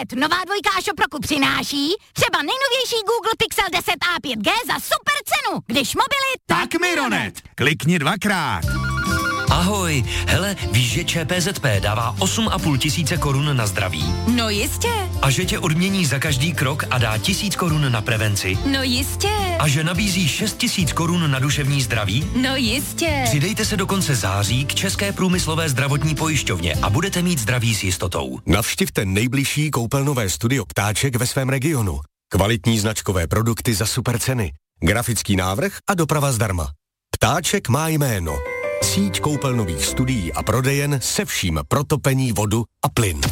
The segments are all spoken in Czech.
Mironet, nová dvojka Šoproku přináší třeba nejnovější Google Pixel 10a 5G za super cenu. Když mobily, tak Mironet. Klikni 2krát. Ahoj, hele, víš, že ČPZP dává 8,5 tisíce korun na zdraví? No jistě. A že tě odmění za každý krok a dá 1000 korun na prevenci? No jistě. A že nabízí 6 000 korun na duševní zdraví? No jistě. Přidejte se do konce září k České průmyslové zdravotní pojišťovně a budete mít zdraví s jistotou. Navštivte nejbližší koupelnové studio Ptáček ve svém regionu. Kvalitní značkové produkty za super ceny. Grafický návrh a doprava zdarma. Ptáček má jméno. Síť koupelnových studií a prodejen se vším pro topení, vodu a plyn.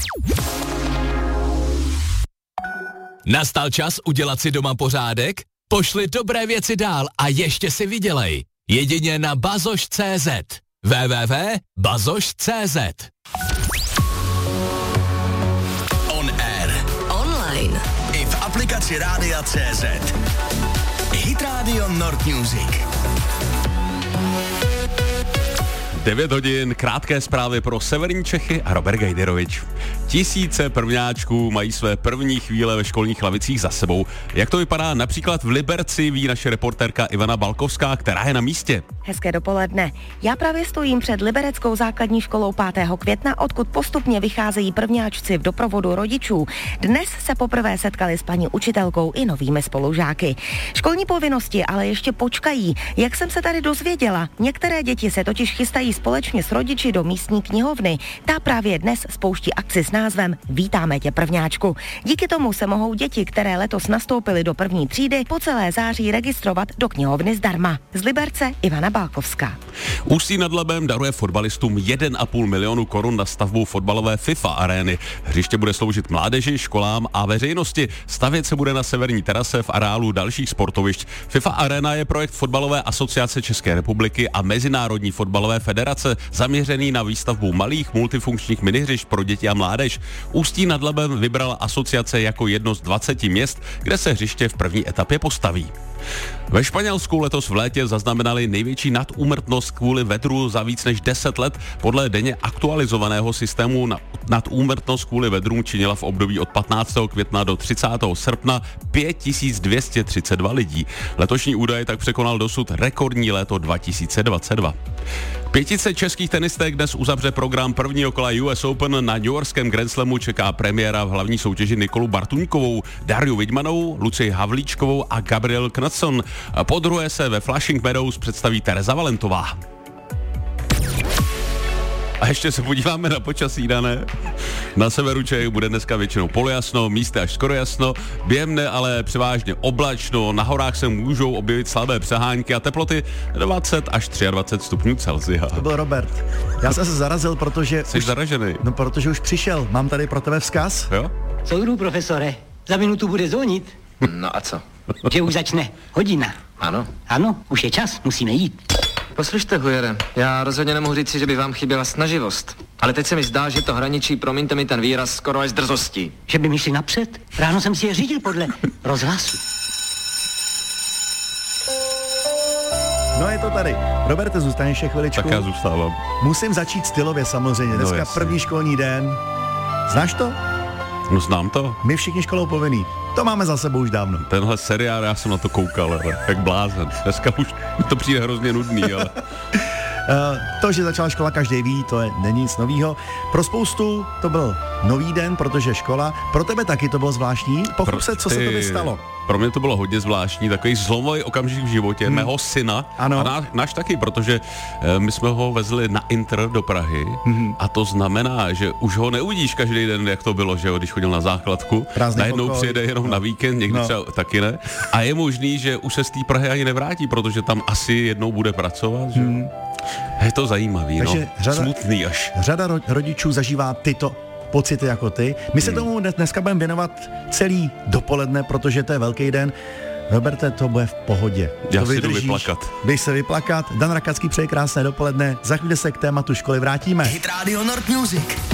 Nastal čas udělat si doma pořádek? Pošli dobré věci dál a ještě si vydělej. Jedině na bazoš.cz. www.bazoš.cz. On air. Online. I v aplikaci Rádia CZ. Hit Radio Nord Music. 9 hodin, krátké zprávy pro severní Čechy a Robert Gajderovič. Tisíce prvňáčků mají své první chvíle ve školních lavicích za sebou. Jak to vypadá například v Liberci, ví naše reportérka Ivana Balkovská, která je na místě. Hezké dopoledne. Já právě stojím před libereckou základní školou 5. května, odkud postupně vycházejí prvňáčci v doprovodu rodičů. Dnes se poprvé setkali s paní učitelkou i novými spolužáky. Školní povinnosti ale ještě počkají. Jak jsem se tady dozvěděla, některé děti se totiž chystají společně s rodiči do místní knihovny. Ta právě dnes spouští akci s názvem Vítáme tě, prvňáčku. Díky tomu se mohou děti, které letos nastoupily do první třídy, po celé září registrovat do knihovny zdarma. Z Liberce Ivana Balkovská. Ústí nad Labem daruje fotbalistům 1,5 milionu korun na stavbu fotbalové FIFA arény. Hřiště bude sloužit mládeži, školám a veřejnosti. Stavět se bude na severní terase v areálu dalších sportovišť. FIFA Arena je projekt Fotbalové asociace České republiky a Mezinárodní fotbalové federace zaměřený na výstavbu malých multifunkčních minihřišť pro děti a mládež. Ústí nad Labem vybrala asociace jako jedno z 20 měst, kde se hřiště v první etapě postaví. Ve Španělsku letos v létě zaznamenali největší nadúmrtnost kvůli vedru za víc než 10 let. Podle denně aktualizovaného systému nadúmrtnost kvůli vedrům činila v období od 15. května do 30. srpna 5232 lidí. Letošní údaj tak překonal dosud rekordní léto 2022. 500 českých tenistek dnes uzavře program prvního kola US Open. Na newyorském Grand Slamu čeká premiéra v hlavní soutěži Nikolu Bartuňkovou, Darju Vidmanovou, Lucii Havlíčkovou a Gabriel Knudson. Po druhé se ve Flushing Meadows představí Tereza Valentová. A ještě se podíváme na počasí, dané. Na severu Čech bude dneska většinou polojasno, místy až skoro jasno, během dne ale převážně oblačno, na horách se můžou objevit slabé přehánky a teploty 20 až 23 stupňů Celsia. To byl Robert. Já jsem se zarazil, protože... Jsi zaražený. No, protože už přišel. Mám tady pro tebe vzkaz. Jo? Soudru, profesore. Za minutu bude zvonit. No a co? Že už začne hodina. Ano. Ano, už je čas, musíme jít. Poslyšte, Hujere, já rozhodně nemohu říci, že by vám chyběla snaživost. Ale teď se mi zdá, že to hraničí, promiňte mi ten výraz, skoro až s drzostí. Že by mi šli napřed? Ráno jsem si je řídil podle rozhlasu. No je to tady. Roberte, zůstaneš ještě chviličku. Tak já zůstávám. Musím začít stylově samozřejmě. Dneska první školní den. Znáš to? No znám to. My všichni školou povinný. To máme za sebou už dávno. Tenhle seriál, já jsem na to koukal, ale jak blázen. Dneska už to přijde hrozně nudný, ale... To, že začala škola, každý ví, není nic novýho. Pro spoustu to byl nový den, protože škola. Pro tebe taky to bylo zvláštní. Pochop se, co se to stalo. Pro mě to bylo hodně zvláštní, takový zlomový okamžik v životě mého syna. Ano. A náš taky, protože my jsme ho vezli na Inter do Prahy a to znamená, že už ho neuvidíš každý den, jak to bylo, že jo, když chodil na základku. Najednou přijede jenom na víkend, někdy třeba taky ne. A je možný, že už se z té Prahy ani nevrátí, protože tam asi jednou bude pracovat, že jo. Je to zajímavý, takže smutný až. Řada rodičů zažívá tyto pocity jako ty. My se tomu dneska budeme věnovat celý dopoledne, protože to je velký den. Roberte, to bude v pohodě. Já to si jdu vyplakat. Jdeš se vyplakat. Dan Rakacký přeje krásné dopoledne. Za chvíli se k tématu školy vrátíme. Hit Radio Nord Music.